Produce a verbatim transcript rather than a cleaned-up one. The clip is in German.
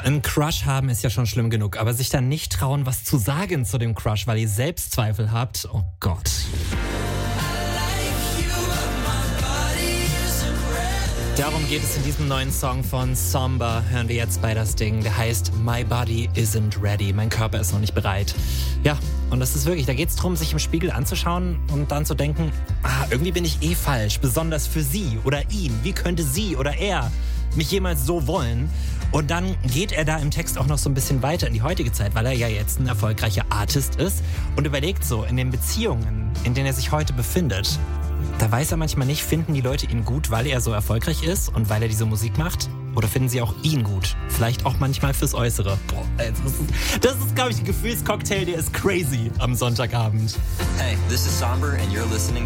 Ein Crush haben ist ja schon schlimm genug, aber sich dann nicht trauen, was zu sagen zu dem Crush, weil ihr Selbstzweifel habt, oh Gott. Darum geht es in diesem neuen Song von Somber, hören wir jetzt bei das Ding, der heißt My Body Isn't Ready, mein Körper ist noch nicht bereit. Ja, und das ist wirklich, da geht es darum, sich im Spiegel anzuschauen und dann zu denken, ah, irgendwie bin ich eh falsch, besonders für sie oder ihn, wie könnte sie oder er mich jemals so wollen? Und dann geht er da im Text auch noch so ein bisschen weiter in die heutige Zeit, weil er ja jetzt ein erfolgreicher Artist ist und überlegt so, in den Beziehungen, in denen er sich heute befindet, da weiß er manchmal nicht, finden die Leute ihn gut, weil er so erfolgreich ist und weil er diese Musik macht? Oder finden sie auch ihn gut? Vielleicht auch manchmal fürs Äußere. Boah, das ist, das ist glaube ich, ein Gefühlscocktail, der ist crazy am Sonntagabend. Hey, this is Somber and you're listening